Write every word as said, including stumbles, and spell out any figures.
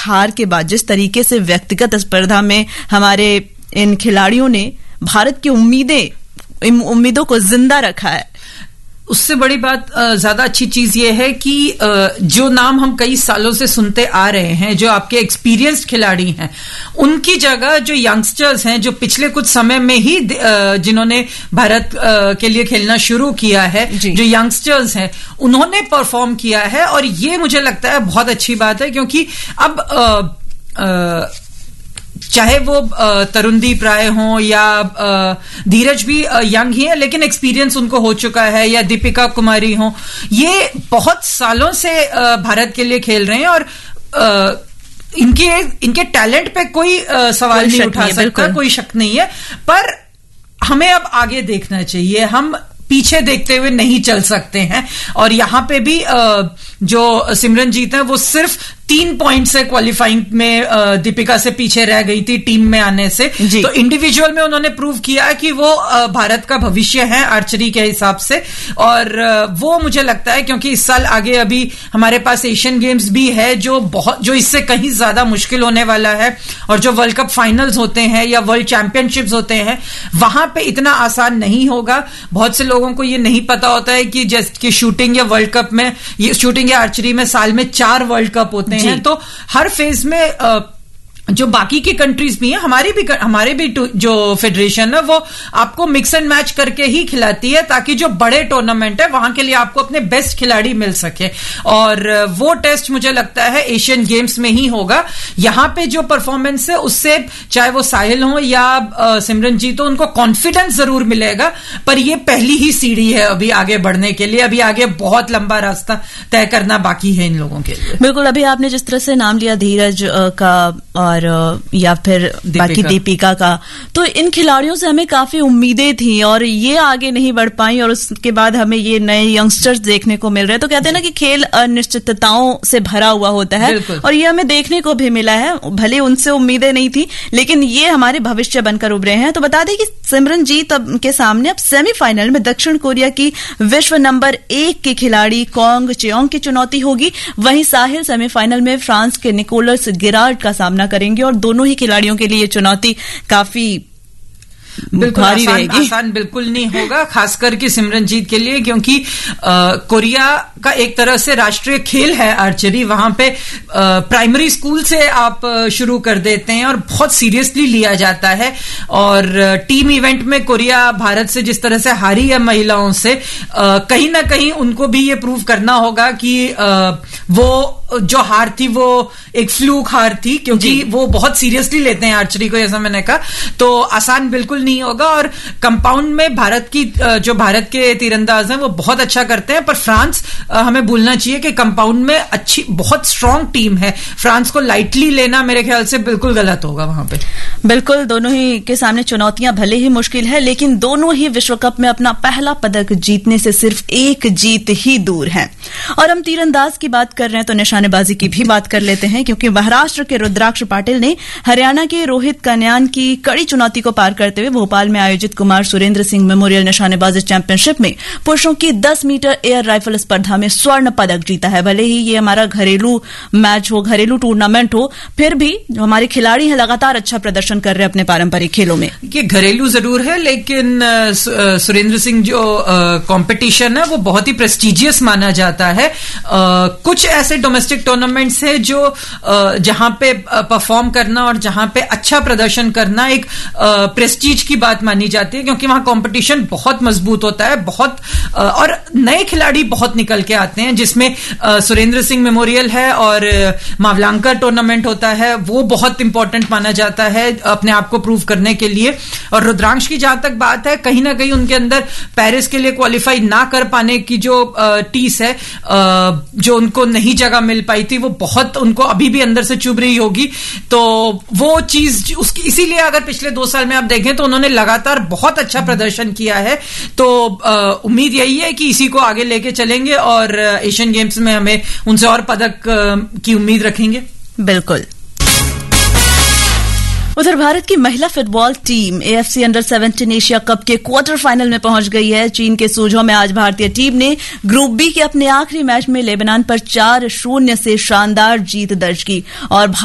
हार के बाद जिस तरीके से व्यक्तिगत स्पर्धा में हमारे इन खिलाड़ियों ने भारत की उम्मीदें उम्मीदों को जिंदा रखा है, उससे बड़ी बात ज्यादा अच्छी चीज ये है कि जो नाम हम कई सालों से सुनते आ रहे हैं, जो आपके एक्सपीरियंस्ड खिलाड़ी हैं, उनकी जगह जो यंगस्टर्स हैं, जो पिछले कुछ समय में ही जिन्होंने भारत के लिए खेलना शुरू किया है, जो यंगस्टर्स हैं, उन्होंने परफॉर्म किया है। और ये मुझे लगता है बहुत अच्छी बात है, क्योंकि अब आ, आ, चाहे वो तरुणदीप राय हों या धीरज भी यंग ही है, लेकिन एक्सपीरियंस उनको हो चुका है, या दीपिका कुमारी हों, ये बहुत सालों से भारत के लिए खेल रहे हैं और इनके इनके टैलेंट पे कोई सवाल नहीं उठा सकता, कोई शक नहीं है। पर हमें अब आगे देखना चाहिए, हम पीछे देखते हुए नहीं चल सकते हैं। और यहां पे भी जो सिमरनजीत है वो सिर्फ तीन पॉइंट से क्वालिफाइंग में दीपिका से पीछे रह गई थी टीम में आने से। तो इंडिविजुअल में उन्होंने प्रूव किया कि वो भारत का भविष्य है आर्चरी के हिसाब से। और वो मुझे लगता है, क्योंकि इस साल आगे अभी हमारे पास एशियन गेम्स भी है, जो बहुत जो इससे कहीं ज्यादा मुश्किल होने वाला है, और जो वर्ल्ड कप फाइनल्स होते हैं या वर्ल्ड चैंपियनशिप्स होते हैं, वहां पे इतना आसान नहीं होगा। बहुत से लोगों को ये नहीं पता होता है कि जैसे कि शूटिंग या वर्ल्ड कप में, ये शूटिंग या आर्चरी में साल में चार वर्ल्ड कप होते हैं, तो हर फेज में आ, जो बाकी की कंट्रीज भी हैं, हमारी भी हमारे भी जो फेडरेशन है वो आपको मिक्स एंड मैच करके ही खिलाती है, ताकि जो बड़े टूर्नामेंट है वहां के लिए आपको अपने बेस्ट खिलाड़ी मिल सके। और वो टेस्ट मुझे लगता है एशियन गेम्स में ही होगा। यहां पे जो परफॉर्मेंस है उससे, चाहे वो साहिल हो या सिमरनजीत हो, उनको कॉन्फिडेंस जरूर मिलेगा, पर ये पहली ही सीढ़ी है अभी आगे बढ़ने के लिए। अभी आगे बहुत लंबा रास्ता तय करना बाकी है इन लोगों के लिए। बिल्कुल, अभी आपने जिस तरह से नाम लिया धीरज का और या फिर बाकी दीपिका का, तो इन खिलाड़ियों से हमें काफी उम्मीदें थी और ये आगे नहीं बढ़ पाई, और उसके बाद हमें ये नए यंगस्टर्स देखने को मिल रहे हैं। तो कहते हैं ना कि खेल अनिश्चितताओं से भरा हुआ होता है, और ये हमें देखने को भी मिला है। भले उनसे उम्मीदें नहीं थी, लेकिन ये हमारे भविष्य बनकर उभरे हैं। तो बता दें कि सिमरनजीत के सामने अब सेमीफाइनल में दक्षिण कोरिया की विश्व नंबर एक की खिलाड़ी कॉन्ग चेयोंग की चुनौती होगी। वहीं साहिल सेमीफाइनल में फ्रांस के निकोलस गिरार्ड का सामना करेंगे, और दोनों ही खिलाड़ियों के लिए चुनौती काफी बिल्कुल आसान, आसान बिल्कुल नहीं होगा, खासकर कि सिमरनजीत के लिए, क्योंकि आ, कोरिया का एक तरह से राष्ट्रीय खेल है आर्चरी। वहां पे आ, प्राइमरी स्कूल से आप शुरू कर देते हैं और बहुत सीरियसली लिया जाता है। और टीम इवेंट में कोरिया भारत से जिस तरह से हारी है महिलाओं से, आ, कहीं ना कहीं उनको भी ये प्रूव करना होगा कि आ, वो जो हार थी वो एक फ्लूक हार थी, क्योंकि वो बहुत सीरियसली लेते हैं आर्चरी को, जैसा मैंने कहा। तो आसान बिल्कुल नहीं होगा। और कंपाउंड में भारत की जो भारत के तीरंदाज हैं वो बहुत अच्छा करते हैं, पर फ्रांस, हमें भूलना चाहिए कि कंपाउंड में अच्छी बहुत स्ट्रांग टीम है। फ्रांस को लाइटली लेना मेरे ख्याल से बिल्कुल गलत होगा वहां पे। बिल्कुल, दोनों ही के सामने चुनौतियां भले ही मुश्किल है, लेकिन दोनों ही विश्व कप में अपना पहला पदक जीतने से सिर्फ एक जीत ही दूर है। और हम तीरंदाज की बात कर रहे हैं तो निशानेबाजी की भी बात कर लेते हैं, क्योंकि महाराष्ट्र के रुद्राक्ष पाटिल ने हरियाणा के रोहित कन्यान की कड़ी चुनौती को पार करते हुए भोपाल में आयोजित कुमार सुरेंद्र सिंह मेमोरियल निशानेबाजी चैंपियनशिप में पुरुषों की दस मीटर एयर राइफल स्पर्धा में स्वर्ण पदक जीता है। भले ही ये हमारा घरेलू मैच हो, घरेलू टूर्नामेंट हो, फिर भी जो हमारे खिलाड़ी हैं लगातार अच्छा प्रदर्शन कर रहे हैं अपने पारंपरिक खेलों में। ये घरेलू जरूर है, लेकिन सुरेंद्र सिंह जो कंपटीशन है वो बहुत ही प्रेस्टिजियस माना जाता है। आ, कुछ ऐसे डोमेस्टिक टूर्नामेंट्स है जो जहां पे परफॉर्म करना और जहां पे अच्छा प्रदर्शन करना एक प्रेस्टीज की बात मानी जाती है, क्योंकि वहां कंपटीशन बहुत मजबूत होता है, बहुत और नए खिलाड़ी बहुत निकल के आते हैं, जिसमें सुरेंद्र सिंह मेमोरियल है और मावलांकर टूर्नामेंट होता है, वो बहुत इंपॉर्टेंट माना जाता है अपने आप को प्रूव करने के लिए। और रुद्रांश की जहां तक बात है, कहीं ना कहीं उनके अंदर पेरिस के लिए क्वालिफाई ना कर पाने की जो टीस है, जो उनको नहीं जगह मिल पाई थी, वो बहुत उनको अभी भी अंदर से चुभ रही होगी। तो वो चीज उसकी, इसीलिए अगर पिछले दो साल में आप देखें तो उन्होंने लगातार बहुत अच्छा प्रदर्शन किया है। तो उम्मीद यही है कि इसी को आगे लेके चलेंगे और एशियन गेम्स में हमें उनसे और पदक की उम्मीद रखेंगे। बिल्कुल। उधर भारत की महिला football team AFC under seventeen Asia cup के क्वार्टर फाइनल में पहुंच गई है। चीन के सूझों में आज भारतीय टीम ने ग्रुप बी के अपने आखिरी मैच में लेबनान पर चार शून्य से शानदार जीत दर्ज की और